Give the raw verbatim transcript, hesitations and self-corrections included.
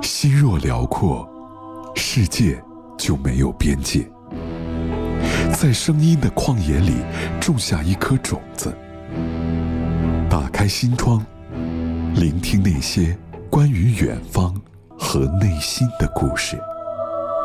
心若辽阔，世界就没有边界。在声音的旷野里种下一颗种子，打开心窗，聆听那些关于远方和内心的故事。